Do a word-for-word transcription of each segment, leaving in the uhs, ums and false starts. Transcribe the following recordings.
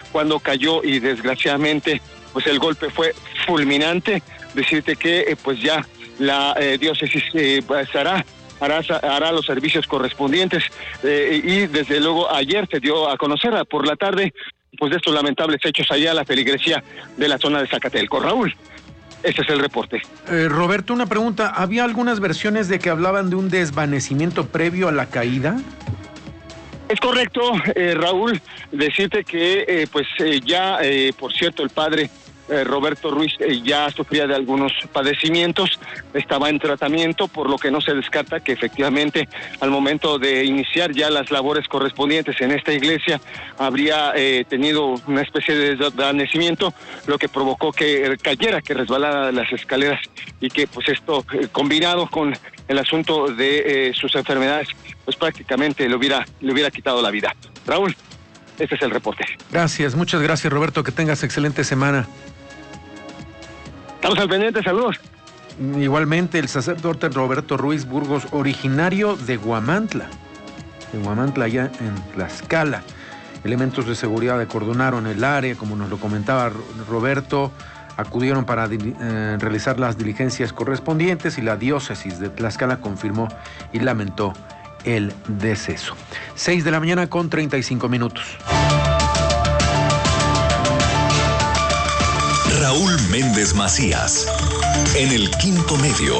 cuando cayó y desgraciadamente pues el golpe fue fulminante. Decirte que eh, pues ya la eh, diócesis eh, pues hará, hará, hará los servicios correspondientes eh, y desde luego ayer se dio a conocer por la tarde pues de estos lamentables hechos allá a la feligresía de la zona de Zacatelco. Raúl, ese es el reporte. Eh, Roberto, una pregunta, ¿había algunas versiones de que hablaban de un desvanecimiento previo a la caída? Es correcto, eh, Raúl, decirte que eh, pues eh, ya, eh, por cierto, el padre eh, Roberto Ruiz eh, ya sufría de algunos padecimientos, estaba en tratamiento, por lo que no se descarta que efectivamente al momento de iniciar ya las labores correspondientes en esta iglesia habría eh, tenido una especie de desvanecimiento, lo que provocó que cayera, que resbalara de las escaleras y que pues esto eh, combinado con el asunto de eh, sus enfermedades pues prácticamente le hubiera, le hubiera quitado la vida. Raúl, este es el reporte. Gracias, muchas gracias, Roberto, que tengas excelente semana. Estamos al pendiente, saludos. Igualmente, el sacerdote Roberto Ruiz Burgos, originario de Huamantla, de Huamantla, allá en Tlaxcala. Elementos de seguridad acordonaron el área, como nos lo comentaba Roberto, acudieron para eh, realizar las diligencias correspondientes y la diócesis de Tlaxcala confirmó y lamentó el deceso. Seis de la mañana con treinta y cinco minutos. Raúl Méndez Macías, en el Quinto Medio.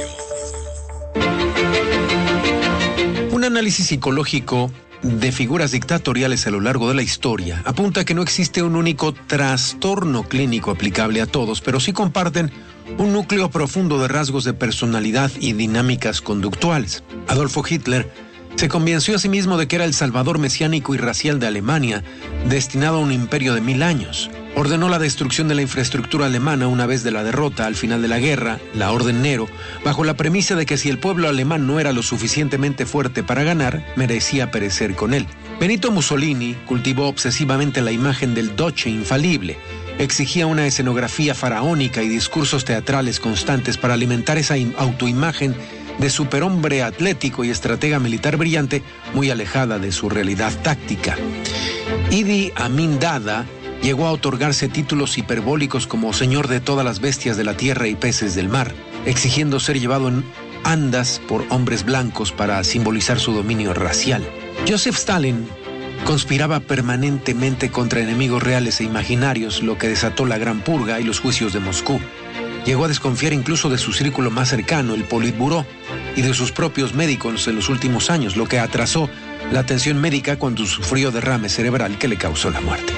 Un análisis psicológico de figuras dictatoriales a lo largo de la historia apunta que no existe un único trastorno clínico aplicable a todos, pero sí comparten un núcleo profundo de rasgos de personalidad y dinámicas conductuales. Adolfo Hitler se convenció a sí mismo de que era el salvador mesiánico y racial de Alemania, destinado a un imperio de mil años. Ordenó la destrucción de la infraestructura alemana una vez de la derrota al final de la guerra, la Orden Nero, bajo la premisa de que si el pueblo alemán no era lo suficientemente fuerte para ganar, merecía perecer con él. Benito Mussolini cultivó obsesivamente la imagen del Duce infalible. Exigía una escenografía faraónica y discursos teatrales constantes para alimentar esa autoimagen de superhombre atlético y estratega militar brillante, muy alejada de su realidad táctica. Idi Amin Dada llegó a otorgarse títulos hiperbólicos como señor de todas las bestias de la tierra y peces del mar, exigiendo ser llevado en andas por hombres blancos para simbolizar su dominio racial. Joseph Stalin conspiraba permanentemente contra enemigos reales e imaginarios, lo que desató la Gran Purga y los juicios de Moscú. Llegó a desconfiar incluso de su círculo más cercano, el Politburó, y de sus propios médicos en los últimos años, lo que atrasó la atención médica cuando sufrió derrame cerebral que le causó la muerte.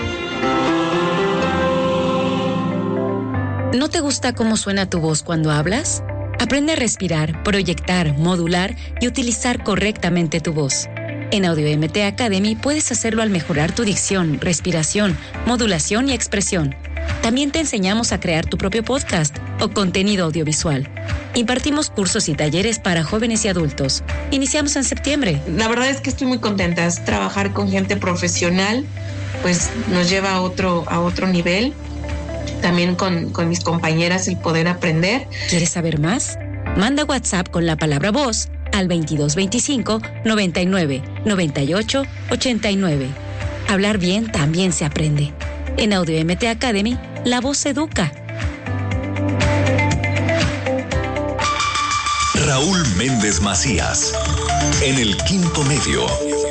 ¿No te gusta cómo suena tu voz cuando hablas? Aprende a respirar, proyectar, modular y utilizar correctamente tu voz. En Audio M T Academy puedes hacerlo al mejorar tu dicción, respiración, modulación y expresión. También te enseñamos a crear tu propio podcast o contenido audiovisual. Impartimos cursos y talleres para jóvenes y adultos. Iniciamos en septiembre. La verdad es que estoy muy contenta. Es trabajar con gente profesional, pues nos lleva a otro, a otro nivel. También con, con mis compañeras el poder aprender. ¿Quieres saber más? Manda WhatsApp con la palabra voz al veintidós veinticinco noventa y nueve noventa y ocho ochenta y nueve. Hablar bien también se aprende. En Audio M T Academy, la voz educa. Raúl Méndez Macías, en el Quinto Medio.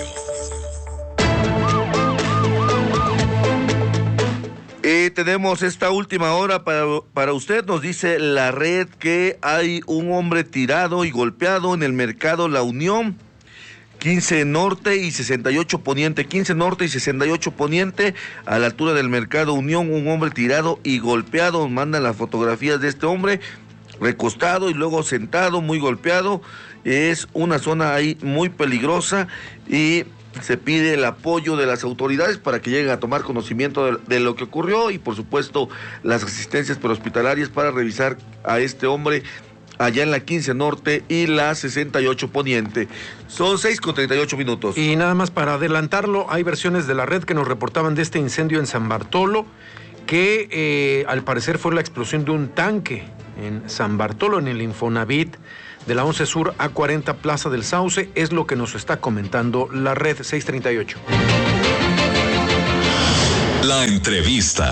Eh, tenemos esta última hora para, para usted. Nos dice la red que hay un hombre tirado y golpeado en el mercado La Unión, quince Norte y sesenta y ocho Poniente, quince Norte y sesenta y ocho Poniente, a la altura del mercado Unión, un hombre tirado y golpeado. Mandan las fotografías de este hombre recostado y luego sentado, muy golpeado. Es una zona ahí muy peligrosa y se pide el apoyo de las autoridades para que lleguen a tomar conocimiento de, de lo que ocurrió y por supuesto las asistencias prehospitalarias para revisar a este hombre allá en la quince Norte y la sesenta y ocho Poniente. Son seis con treinta y ocho minutos. Y nada más para adelantarlo, hay versiones de la red que nos reportaban de este incendio en San Bartolo, que eh, al parecer fue la explosión de un tanque en San Bartolo, en el Infonavit de la once Sur A cuarenta Plaza del Sauce. Es lo que nos está comentando la red. Seis treinta y ocho. La entrevista.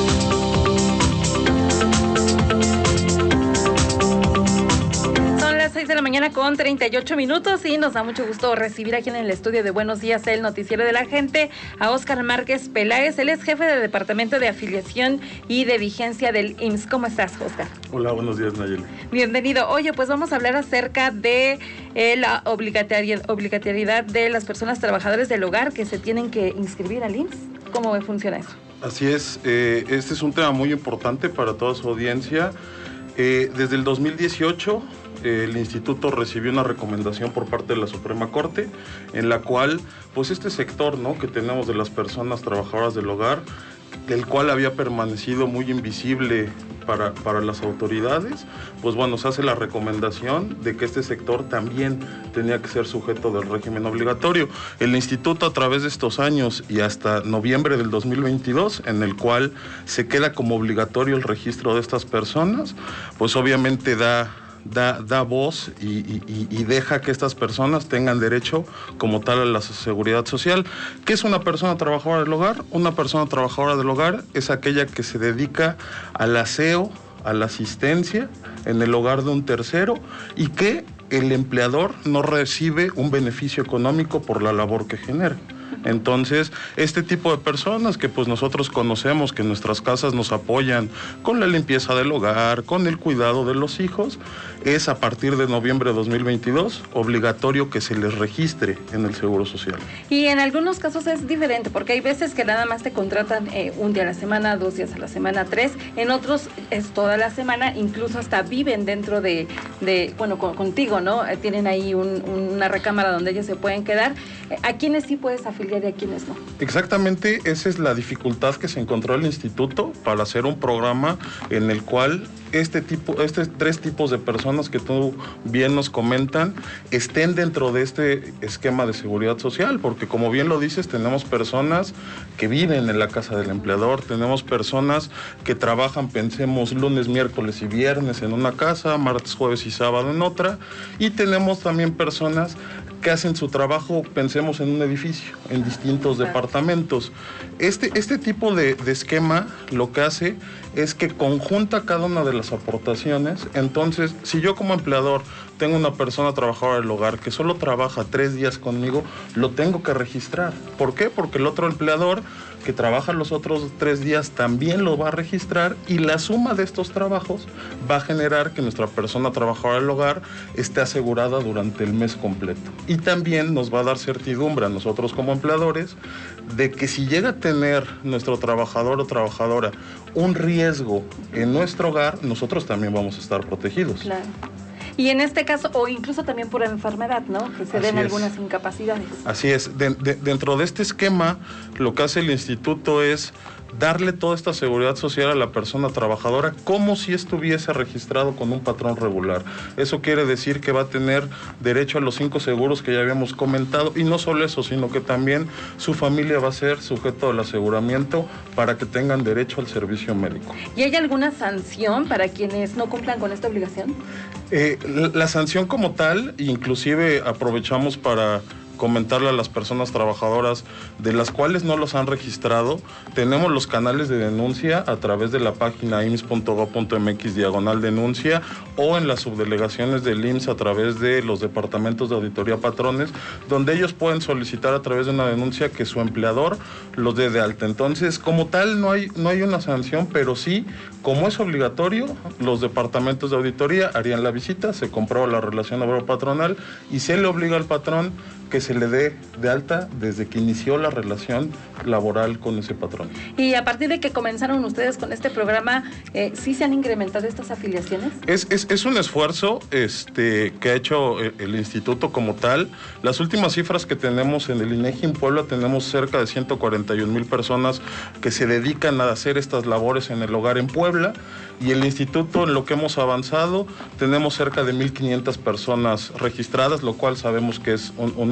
seis de la mañana con treinta y ocho minutos y nos da mucho gusto recibir aquí en el estudio de Buenos Días, el noticiero de la gente, a Óscar Márquez Peláez. Él es jefe del Departamento de Afiliación y de Vigencia del I M S S. ¿Cómo estás, Óscar? Hola, buenos días, Nayeli. Bienvenido. Oye, pues vamos a hablar acerca de eh, la obligatoriedad, obligatoriedad de las personas trabajadoras del hogar que se tienen que inscribir al I M S S. ¿Cómo funciona eso? Así es, eh, este es un tema muy importante para toda su audiencia. Eh, desde el dos mil dieciocho... el instituto recibió una recomendación por parte de la Suprema Corte en la cual, pues este sector, ¿no?, que tenemos de las personas trabajadoras del hogar, el cual había permanecido muy invisible para, para las autoridades, pues bueno, se hace la recomendación de que este sector también tenía que ser sujeto del régimen obligatorio. El instituto, a través de estos años y hasta noviembre del dos mil veintidós, en el cual se queda como obligatorio el registro de estas personas, pues obviamente da Da, da voz y, y, y deja que estas personas tengan derecho como tal a la seguridad social. ¿Qué es una persona trabajadora del hogar? Una persona trabajadora del hogar es aquella que se dedica al aseo, a la asistencia en el hogar de un tercero y que el empleador no recibe un beneficio económico por la labor que genera. Entonces, este tipo de personas que pues nosotros conocemos, que en nuestras casas nos apoyan con la limpieza del hogar, con el cuidado de los hijos, es a partir de noviembre de dos mil veintidós obligatorio que se les registre en el Seguro Social. Y en algunos casos es diferente, porque hay veces que nada más te contratan eh, un día a la semana, dos días a la semana, tres, en otros es toda la semana, incluso hasta viven dentro de, de bueno, con, contigo, ¿no? Eh, tienen ahí un, una recámara donde ellos se pueden quedar. Eh, ¿A quiénes sí puedes afiliar y a quiénes no? Exactamente, esa es la dificultad que se encontró el instituto para hacer un programa en el cual este tipo, estos tres tipos de personas que tú bien nos comentan estén dentro de este esquema de seguridad social, porque como bien lo dices, tenemos personas que viven en la casa del empleador, tenemos personas que trabajan, pensemos, lunes, miércoles y viernes en una casa, martes, jueves y sábado en otra, y tenemos también personas que hacen su trabajo, pensemos, en un edificio, en distintos departamentos. Este, este tipo de, de esquema lo que hace es que conjunta cada una de las aportaciones. Entonces, si yo como empleador tengo una persona trabajadora del hogar que solo trabaja tres días conmigo, lo tengo que registrar. ¿Por qué? Porque el otro empleador que trabaja los otros tres días también lo va a registrar y la suma de estos trabajos va a generar que nuestra persona trabajadora del hogar esté asegurada durante el mes completo. Y también nos va a dar certidumbre a nosotros como empleadores de que si llega a tener nuestro trabajador o trabajadora un riesgo en nuestro hogar, nosotros también vamos a estar protegidos. Claro. Y en este caso, o incluso también por enfermedad, ¿no? Que se den algunas incapacidades. Así es. De, de, dentro de este esquema, lo que hace el instituto es darle toda esta seguridad social a la persona trabajadora como si estuviese registrado con un patrón regular. Eso quiere decir que va a tener derecho a los cinco seguros que ya habíamos comentado, y no solo eso, sino que también su familia va a ser sujeto al aseguramiento para que tengan derecho al servicio médico. ¿Y hay alguna sanción para quienes no cumplan con esta obligación? Eh, la, la sanción como tal, inclusive aprovechamos para comentarle a las personas trabajadoras de las cuales no los han registrado, tenemos los canales de denuncia a través de la página i m s s punto gob punto m x diagonal denuncia o en las subdelegaciones del I M S S a través de los departamentos de auditoría patrones, donde ellos pueden solicitar a través de una denuncia que su empleador los dé de alta. Entonces, como tal, no hay, no hay una sanción, pero sí, como es obligatorio, los departamentos de auditoría harían la visita, se comprueba la relación obrero-patronal y se le obliga al patrón que se le dé de alta desde que inició la relación laboral con ese patrón. Y a partir de que comenzaron ustedes con este programa, eh, ¿sí se han incrementado estas afiliaciones? Es, es, es un esfuerzo este, que ha hecho el, el instituto como tal. Las últimas cifras que tenemos en el INEGI en Puebla, tenemos cerca de ciento cuarenta y un mil personas que se dedican a hacer estas labores en el hogar en Puebla, y el instituto, en lo que hemos avanzado, tenemos cerca de mil quinientas personas registradas, lo cual sabemos que es un, un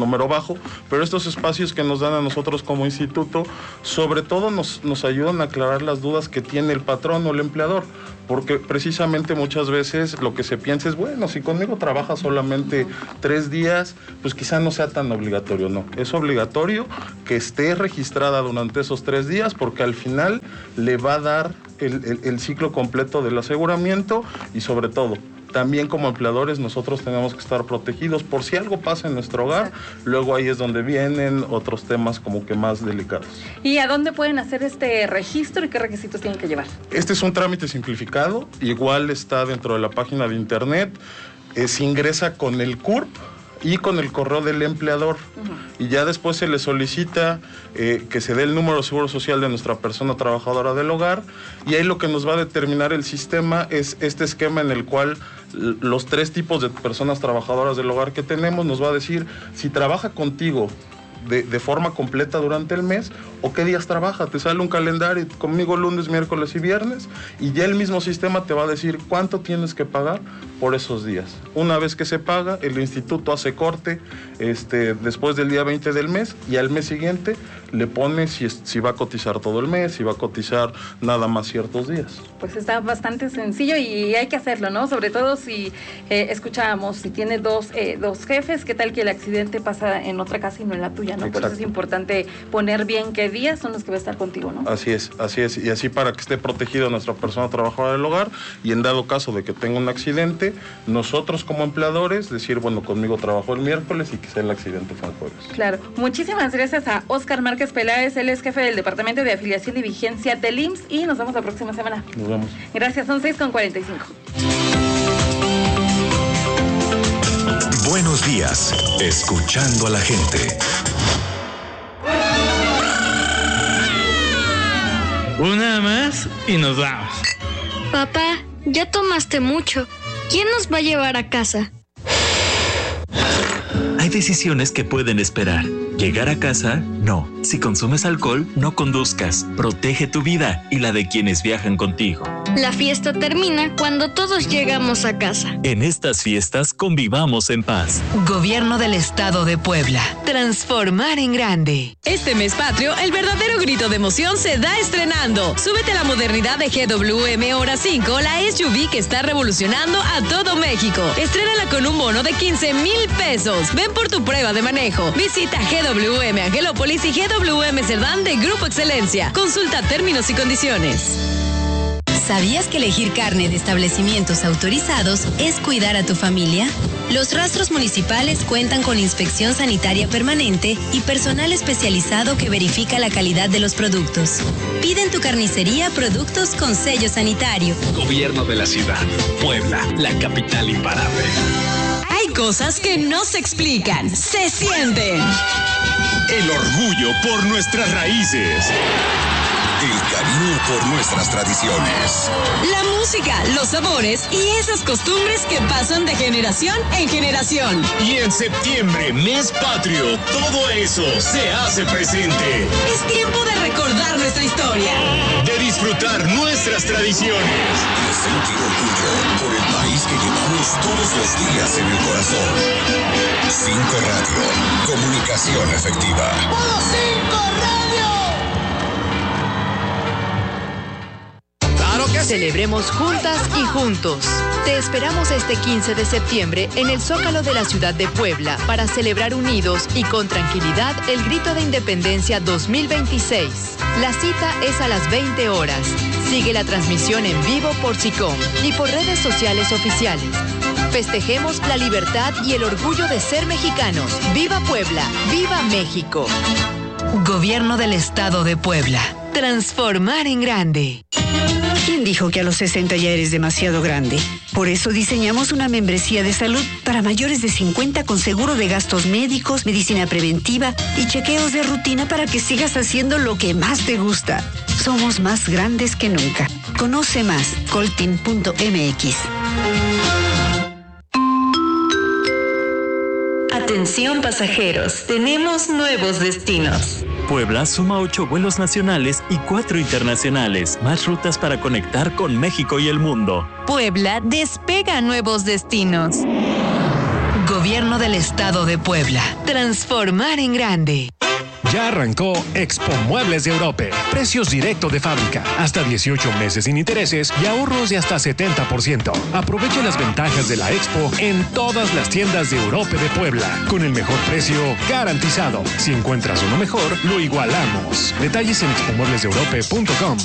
número bajo, pero estos espacios que nos dan a nosotros como instituto, sobre todo nos, nos ayudan a aclarar las dudas que tiene el patrón o el empleador, porque precisamente muchas veces lo que se piensa es, bueno, si conmigo trabaja solamente tres días, pues quizá no sea tan obligatorio. No, es obligatorio que esté registrada durante esos tres días, porque al final le va a dar el, el, el ciclo completo del aseguramiento y sobre todo, también como empleadores nosotros tenemos que estar protegidos por si algo pasa en nuestro hogar. Luego ahí es donde vienen otros temas como que más delicados. ¿Y a dónde pueden hacer este registro y qué requisitos tienen que llevar? Este es un trámite simplificado, igual está dentro de la página de internet, eh, se ingresa con el C U R P y con el correo del empleador, uh-huh. y ya después se le solicita eh, que se dé el número de seguro social de nuestra persona trabajadora del hogar, y ahí lo que nos va a determinar el sistema es este esquema en el cual los tres tipos de personas trabajadoras del hogar que tenemos nos va a decir si trabaja contigo de, de forma completa durante el mes o qué días trabaja. Te sale un calendario conmigo lunes, miércoles y viernes, y ya el mismo sistema te va a decir cuánto tienes que pagar por esos días. Una vez que se paga, el instituto hace corte este, después del día veinte del mes, y al mes siguiente le pone si, si va a cotizar todo el mes, si va a cotizar nada más ciertos días. Pues está bastante sencillo y hay que hacerlo, ¿no? Sobre todo si eh, escuchábamos, si tiene dos, eh, dos jefes, ¿qué tal que el accidente pasa en otra casa y no en la tuya, ¿no? Exacto. Por eso es importante poner bien qué días son los que va a estar contigo, ¿no? Así es, así es, y así para que esté protegido nuestra persona trabajadora del hogar, y en dado caso de que tenga un accidente, nosotros como empleadores decir, bueno, conmigo trabajó el miércoles y quizá el accidente fue el jueves. Claro, muchísimas gracias a Óscar Márquez Peláez, él es jefe del Departamento de Afiliación y Vigencia del I M S S, y nos vemos la próxima semana. Nos vemos. Gracias, son seis con cuarenta y cinco. Buenos días, escuchando a la gente. Una más y nos vamos. Papá, ya tomaste mucho. ¿Quién nos va a llevar a casa? Hay decisiones que pueden esperar. Llegar a casa, no. Si consumes alcohol, no conduzcas. Protege tu vida y la de quienes viajan contigo. La fiesta termina cuando todos llegamos a casa. En estas fiestas convivamos en paz. Gobierno del Estado de Puebla. Transformar en grande. Este mes patrio, el verdadero grito de emoción se da estrenando. Súbete a la modernidad de G W M Hora cinco, la S U V que está revolucionando a todo México. Estrénala con un bono de quince mil pesos. Ven por tu prueba de manejo. Visita G W M Angelópolis y G W M Cerdán de Grupo Excelencia. Consulta términos y condiciones. ¿Sabías que elegir carne de establecimientos autorizados es cuidar a tu familia? Los rastros municipales cuentan con inspección sanitaria permanente y personal especializado que verifica la calidad de los productos. Pide en tu carnicería productos con sello sanitario. Gobierno de la ciudad. Puebla, la capital imparable. Hay cosas que no se explican, se sienten. El orgullo por nuestras raíces. El cariño por nuestras tradiciones. La música, los sabores y esas costumbres que pasan de generación en generación. Y en septiembre, mes patrio, todo eso se hace presente. Es tiempo de recordar nuestra historia. De disfrutar nuestras tradiciones. De sentir orgullo por el país que llevamos todos los días en el corazón. Cinco Radio, comunicación efectiva. ¡Modo cinco Radio! Celebremos juntas y juntos. Te esperamos este quince de septiembre en el Zócalo de la ciudad de Puebla para celebrar unidos y con tranquilidad el Grito de Independencia dos mil veintiséis. La cita es a las veinte horas. Sigue la transmisión en vivo por SICOM y por redes sociales oficiales. Festejemos la libertad y el orgullo de ser mexicanos. ¡Viva Puebla! ¡Viva México! Gobierno del Estado de Puebla. Transformar en grande. ¿Quién dijo que a los sesenta ya eres demasiado grande? Por eso diseñamos una membresía de salud para mayores de cincuenta con seguro de gastos médicos, medicina preventiva y chequeos de rutina para que sigas haciendo lo que más te gusta. Somos más grandes que nunca. Conoce más, coltin punto m x. Atención pasajeros, tenemos nuevos destinos. Puebla suma ocho vuelos nacionales y cuatro internacionales, más rutas para conectar con México y el mundo. Puebla despega nuevos destinos. Gobierno Gobierno del Estado de Puebla. Transformar en grande. Ya arrancó Expo Muebles de Europe. Precios directo de fábrica, hasta dieciocho meses sin intereses y ahorros de hasta setenta por ciento. Aprovecha las ventajas de la Expo en todas las tiendas de Europe de Puebla, con el mejor precio garantizado. Si encuentras uno mejor, lo igualamos. Detalles en expo muebles de europe punto com.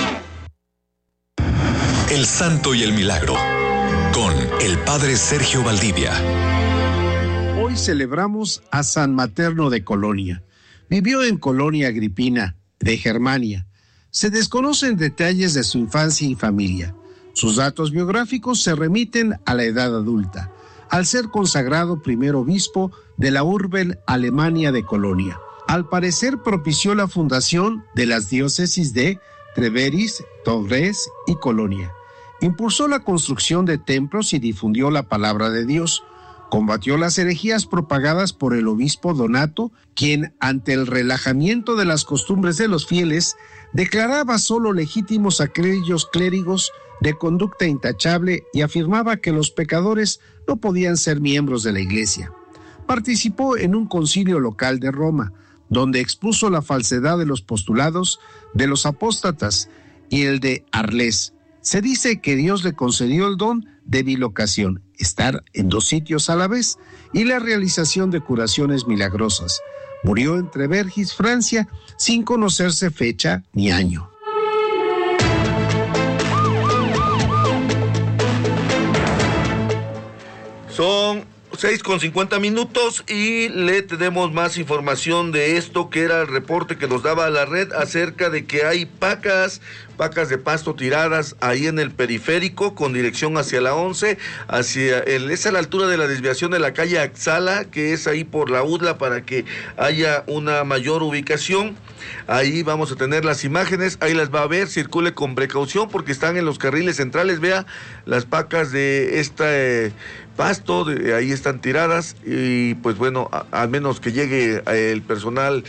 El Santo y el Milagro, con el Padre Sergio Valdivia. Hoy celebramos a San Materno de Colonia. Vivió en Colonia Agripina, de Germania. Se desconocen detalles de su infancia y familia. Sus datos biográficos se remiten a la edad adulta, al ser consagrado primer obispo de la urbe Alemania de Colonia. Al parecer propició la fundación de las diócesis de Treveris, Togres y Colonia. Impulsó la construcción de templos y difundió la palabra de Dios. Combatió las herejías propagadas por el obispo Donato, quien, ante el relajamiento de las costumbres de los fieles, declaraba solo legítimos a aquellos clérigos de conducta intachable y afirmaba que los pecadores no podían ser miembros de la Iglesia. Participó en un concilio local de Roma, donde expuso la falsedad de los postulados de los apóstatas y el de Arles. Se dice que Dios le concedió el don de bilocación, estar en dos sitios a la vez, y la realización de curaciones milagrosas. Murió en Trevergis, Francia, sin conocerse fecha ni año. Son seis con cincuenta minutos y le tenemos más información de esto, que era el reporte que nos daba la red acerca de que hay pacas, pacas de pasto tiradas ahí en el periférico con dirección hacia la once, hacia el, es a la altura de la desviación de la calle Axala, que es ahí por la U D L A, para que haya una mayor ubicación. Ahí vamos a tener las imágenes, ahí las va a ver, circule con precaución porque están en los carriles centrales. Vea las pacas de este pasto, de, ahí están tiradas y pues bueno, a, al menos que llegue el personal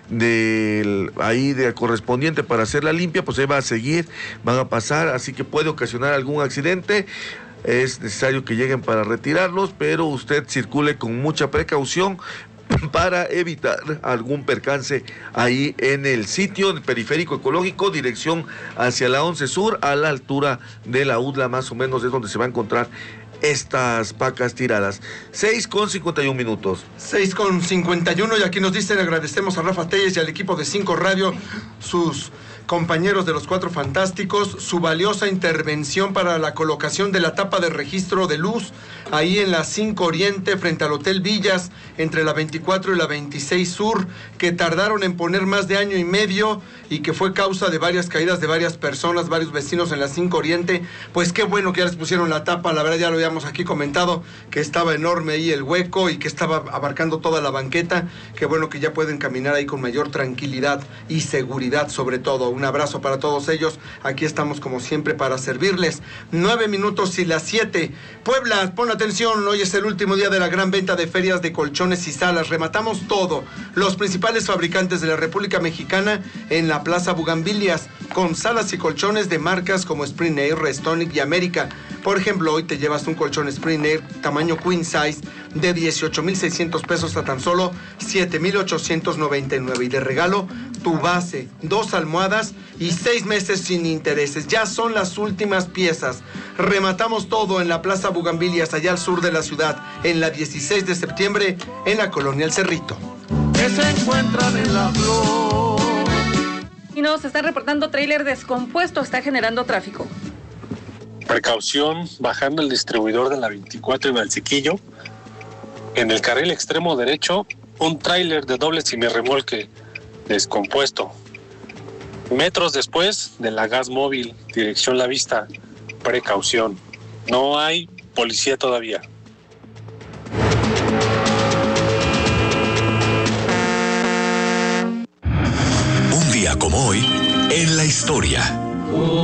del ahí de correspondiente para hacer la limpia, pues ahí va a seguir, van a pasar, así que puede ocasionar algún accidente. Es necesario que lleguen para retirarlos, pero usted circule con mucha precaución para evitar algún percance ahí en el sitio, el periférico ecológico, dirección hacia la once Sur, a la altura de la U D L A, más o menos es donde se va a encontrar estas pacas tiradas. seis con cincuenta y un minutos. seis con cincuenta y uno, y aquí nos dicen, agradecemos a Rafa Telles y al equipo de cinco Radio, sus compañeros de los Cuatro Fantásticos, su valiosa intervención para la colocación de la tapa de registro de luz ahí en la cinco Oriente frente al Hotel Villas, entre la veinticuatro y la veintiséis Sur, que tardaron en poner más de año y medio y que fue causa de varias caídas de varias personas, varios vecinos en la cinco Oriente. Pues qué bueno que ya les pusieron la tapa, la verdad ya lo habíamos aquí comentado, que estaba enorme ahí el hueco y que estaba abarcando toda la banqueta. Qué bueno que ya pueden caminar ahí con mayor tranquilidad y seguridad sobre todo. Un abrazo para todos ellos. Aquí estamos como siempre para servirles. Nueve minutos y las siete. Puebla, pon atención. Hoy es el último día de la gran venta de ferias de colchones y salas. Rematamos todo. Los principales fabricantes de la República Mexicana en la Plaza Bugambilias, con salas y colchones de marcas como Spring Air, Restonic y América. Por ejemplo, hoy te llevas un colchón Spring Air tamaño Queen Size de dieciocho mil seiscientos pesos a tan solo siete mil ochocientos noventa y nueve. Y de regalo, tu base, dos almohadas y seis meses sin intereses. Ya son las últimas piezas. Rematamos todo en la Plaza Bugambilias, allá al sur de la ciudad, en la dieciséis de septiembre, en la Colonia El Cerrito. Que se encuentran en la flor. Y nos está reportando tráiler descompuesto, está generando tráfico. Precaución, bajando el distribuidor de la veinticuatro y Valsequillo. En el carril extremo derecho, un tráiler de doble semirremolque descompuesto. Metros después de la Gas Móvil, dirección La Vista. Precaución. No hay policía todavía. Un día como hoy, en la historia.